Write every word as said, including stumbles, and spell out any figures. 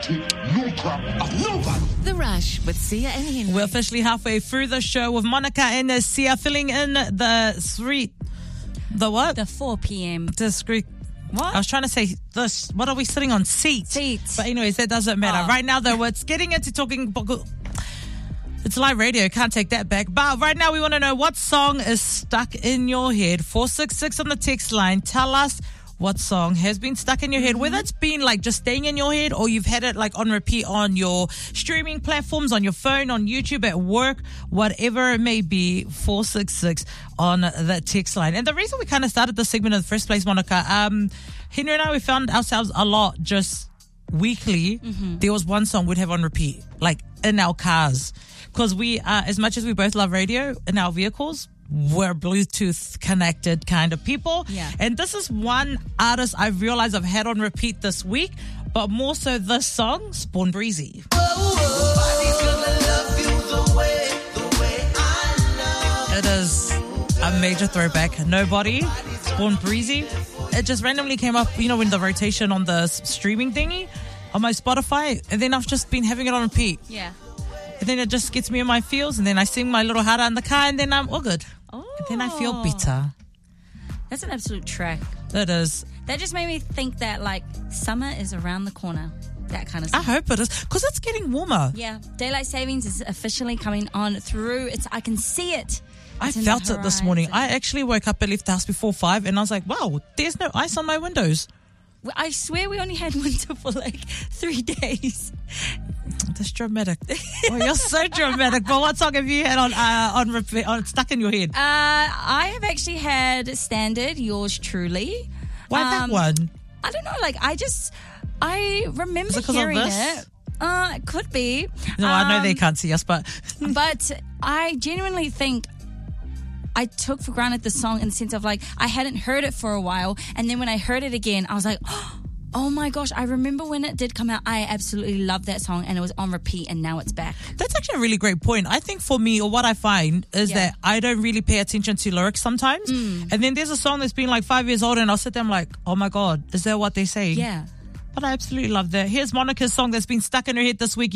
The Rush with Sia and Henry. We're officially halfway through the show with Monica and Sia filling in the three, the what? The four p.m. Discreet. What? I was trying to say this. What are we sitting on? Seats. Seats. But anyways, that doesn't matter. Oh. Right now, though, it's getting into talking. It's live radio. Can't take that back. But right now, we want to know what song is stuck in your head. four six six on the text line. Tell us what song has been stuck in your head, whether it's been like just staying in your head or you've had it like on repeat on your streaming platforms, on your phone, on YouTube, at work, whatever it may be. Four six six on the text line. And the reason we kind of started this segment in the first place, Monica, um, Henry and I, we found ourselves a lot just weekly. Mm-hmm. There was one song we'd have on repeat, like in our cars, because we, uh, as much as we both love radio in our vehicles, we're Bluetooth connected kind of people. Yeah. And this is one artist I've realized I've had on repeat this week, but more so this song, Spawn Breezy. It is a major throwback. Nobody, Spawn Breezy. It just randomly came up, you know, in the rotation on the s- streaming thingy on my Spotify, and then I've just been having it on repeat. Yeah. And then it just gets me in my feels, and then I sing my little hara in the car, and then I'm all good. Oh. And then I feel better. That's an absolute track. It is. That just made me think that, like, summer is around the corner. That kind of I stuff. hope it is, because it's getting warmer. Yeah. Daylight savings is officially coming on through. It's I can see it. I It's in felt the it this morning. I horizon. actually woke up and left the house before five, and I was like, wow, there's no ice on my windows. I swear we only had winter for like three days. That's dramatic. Oh, you're so dramatic. But what song have you had on uh, on, repeat, on stuck in your head? Uh, I have actually had Standard, Yours Truly. Why that Um, one? I don't know. Like, I just, I remember Is it 'cause of hearing this? it. Uh, it could be. No, I know they Um, can't see us, but But I genuinely think I took for granted the song in the sense of, like, I hadn't heard it for a while. And then when I heard it again, I was like, oh my gosh, I remember when it did come out. I absolutely loved that song, and it was on repeat, and now it's back. that's actually a really great point. I think for me, or what I find, is Yeah. that I don't really pay attention to lyrics sometimes. Mm. And then there's a song that's been like five years old, and I'll sit there and I'm like, oh my God, is that what they say? Yeah. But I absolutely love that. Here's Monica's song that's been stuck in her head this week.